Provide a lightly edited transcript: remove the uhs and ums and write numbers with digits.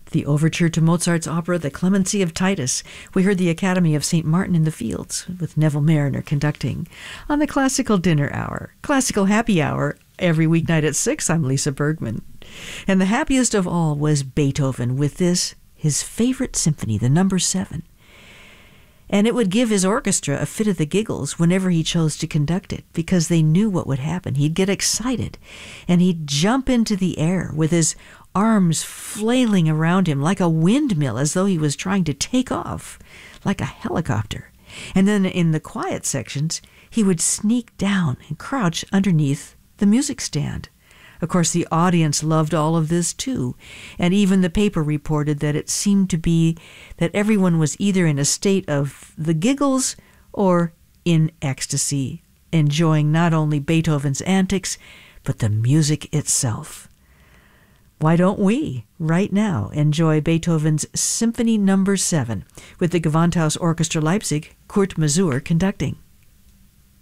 The overture to Mozart's opera, The Clemency of Titus. We heard the Academy of St. Martin in the Fields, with Neville Mariner conducting. On the Classical Dinner Hour, Classical Happy Hour, every weeknight at 6, I'm Lisa Bergman. And the happiest of all was Beethoven with this, his favorite symphony, the number 7. And it would give his orchestra a fit of the giggles whenever he chose to conduct it, because they knew what would happen. He'd get excited, and he'd jump into the air with his arms flailing around him like a windmill, as though he was trying to take off, like a helicopter. And then in the quiet sections, he would sneak down and crouch underneath the music stand. Of course, the audience loved all of this too, and even the paper reported that it seemed to be that everyone was either in a state of the giggles or in ecstasy, enjoying not only Beethoven's antics, but the music itself. Why don't we, right now, enjoy Beethoven's Symphony No. 7 with the Gewandhaus Orchestra Leipzig, Kurt Masur conducting.